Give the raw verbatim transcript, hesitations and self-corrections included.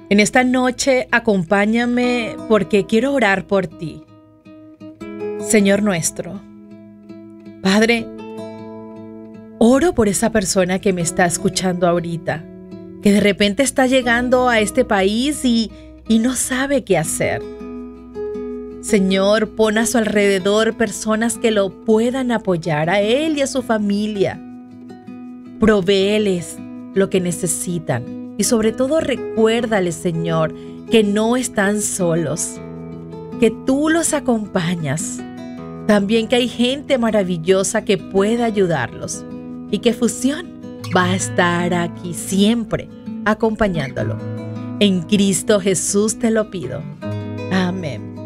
En esta noche acompáñame porque quiero orar por ti. Señor nuestro, Padre, oro por esa persona que me está escuchando ahorita, que de repente está llegando a este país y, y no sabe qué hacer. Señor, pon a su alrededor personas que lo puedan apoyar a él y a su familia. Provéeles lo que necesitan. Y sobre todo recuérdales, Señor, que no están solos, que tú los acompañas. También que hay gente maravillosa que pueda ayudarlos y que Fusión va a estar aquí siempre acompañándolo. En Cristo Jesús te lo pido. Amén.